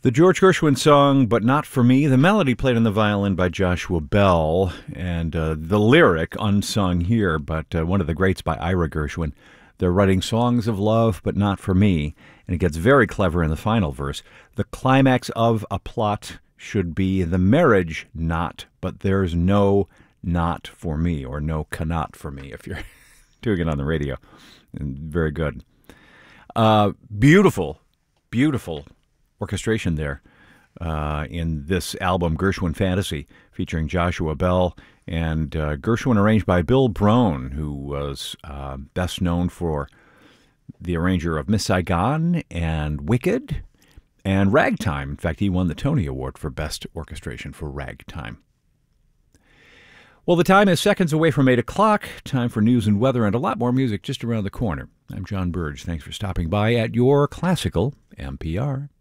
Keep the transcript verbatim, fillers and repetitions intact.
The George Gershwin song, But Not For Me, the melody played on the violin by Joshua Bell, and uh, the lyric unsung here, but uh, one of the greats by Ira Gershwin. They're writing songs of love, but not for me, and it gets very clever in the final verse. The climax of a plot should be the marriage not, but there's no not for me, or no cannot for me, if you're doing it on the radio. And very good. Uh, beautiful, beautiful orchestration there uh, in this album, Gershwin Fantasy, featuring Joshua Bell, and uh, Gershwin arranged by Bill Brohn, who was uh, best known for the arranger of Miss Saigon and Wicked and Ragtime. In fact, he won the Tony Award for Best Orchestration for Ragtime. Well, the time is seconds away from eight o'clock. Time for news and weather and a lot more music just around the corner. I'm John Burge. Thanks for stopping by at your Classical N P R.